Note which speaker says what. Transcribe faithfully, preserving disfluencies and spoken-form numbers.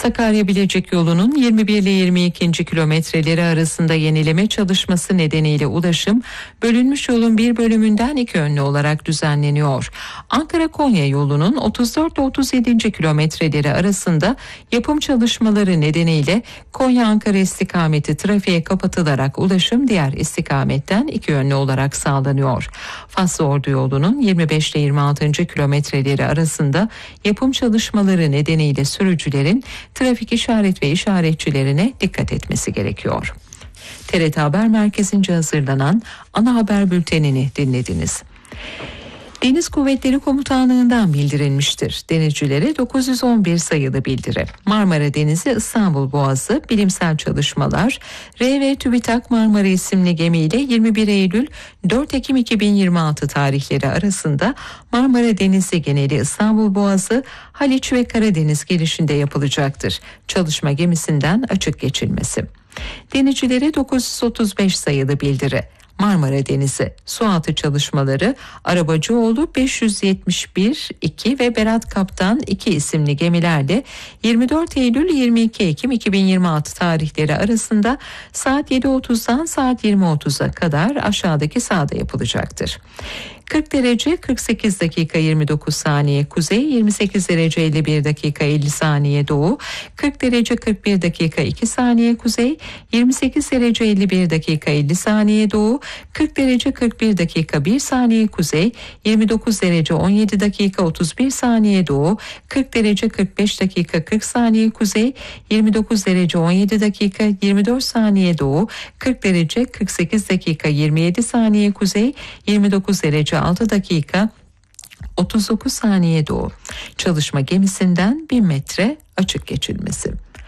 Speaker 1: Sakarya-Bilecik yolunun yirmi bir ile yirmi ikinci kilometreleri arasında yenileme çalışması nedeniyle ulaşım bölünmüş yolun bir bölümünden iki yönlü olarak düzenleniyor. Ankara-Konya yolunun otuz dört ile otuz yedinci kilometreleri arasında yapım çalışmaları nedeniyle Konya-Ankara istikameti trafiğe kapatılarak ulaşım diğer istikametten iki yönlü olarak sağlanıyor. Faslı-Ordu yolunun yirmi beş ile yirmi altıncı kilometreleri arasında yapım çalışmaları nedeniyle sürücülerin trafik işaret ve işaretçilerine dikkat etmesi gerekiyor. T R T Haber Merkezi'nce hazırlanan ana haber bültenini dinlediniz. Deniz Kuvvetleri Komutanlığı'ndan bildirilmiştir. Denizcilere dokuz yüz on bir sayılı bildiri. Marmara Denizi İstanbul Boğazı bilimsel çalışmalar R V TÜBİTAK Marmara isimli gemiyle yirmi bir Eylül dört Ekim iki bin yirmi altı tarihleri arasında Marmara Denizi geneli İstanbul Boğazı, Haliç ve Karadeniz girişinde yapılacaktır. Çalışma gemisinden açık geçilmesi. Denizcilere dokuz yüz otuz beş sayılı bildiri. Marmara Denizi sualtı çalışmaları Arabacıoğlu beş yüz yetmiş bir iki ve Berat Kaptan iki isimli gemilerle yirmi dört Eylül yirmi iki Ekim iki bin yirmi altı tarihleri arasında saat yedi otuzdan saat yirmi otuza kadar aşağıdaki sahada yapılacaktır. kırk derece kırk sekiz dakika yirmi dokuz saniye kuzey, yirmi sekiz derece elli bir dakika elli saniye doğu, kırk derece kırk bir dakika iki saniye kuzey, yirmi sekiz derece elli bir dakika elli saniye doğu, kırk derece kırk bir dakika bir saniye kuzey, yirmi dokuz derece on yedi dakika otuz bir saniye doğu, kırk derece kırk beş dakika kırk saniye kuzey, yirmi dokuz derece on yedi dakika yirmi dört saniye doğu, kırk derece kırk sekiz dakika yirmi yedi saniye kuzey, yirmi dokuz derece altı dakika otuz dokuz saniye doğu. Çalışma gemisinden bin metre açık geçilmesi.